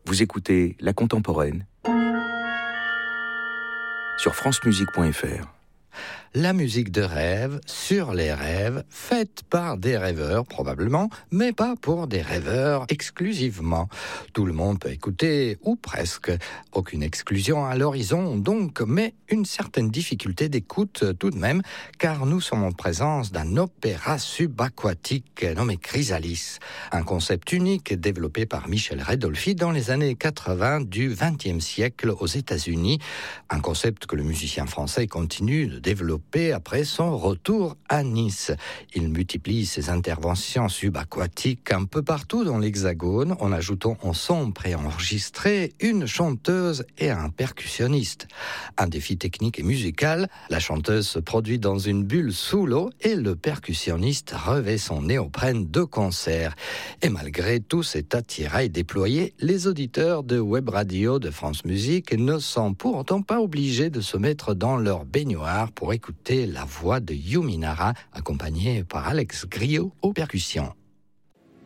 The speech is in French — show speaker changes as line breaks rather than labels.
Vous écoutez La Contemporaine sur francemusique.fr.
La musique de rêve, sur les rêves, faite par des rêveurs probablement, mais pas pour des rêveurs exclusivement. Tout le monde peut écouter, ou presque. Aucune exclusion à l'horizon donc, mais une certaine difficulté d'écoute tout de même, car nous sommes en présence d'un opéra subaquatique nommé Chrysalis, un concept unique développé par Michel Redolfi dans les années 80 du XXe siècle aux États-Unis, un concept que le musicien français continue de développer après son retour à Nice. Il multiplie ses interventions subaquatiques un peu partout dans l'Hexagone en ajoutant en son préenregistré une chanteuse et un percussionniste. Un défi technique et musical, la chanteuse se produit dans une bulle sous l'eau et le percussionniste revêt son néoprène de concert. Et malgré tout cet attirail déployé, les auditeurs de Web Radio de France Musique ne sont pour autant pas obligés de se mettre dans leur baignoire pour écouter la voix de Yumi Nara, accompagnée par Alex Griot aux percussions.